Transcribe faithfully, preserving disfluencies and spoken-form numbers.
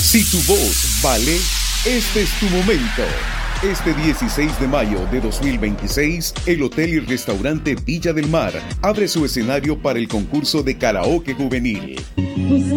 Si tu voz vale, este es tu momento. Este dieciséis de mayo de dos mil veintiséis, el Hotel y Restaurante Villa del Mar abre su escenario para el concurso de karaoke juvenil.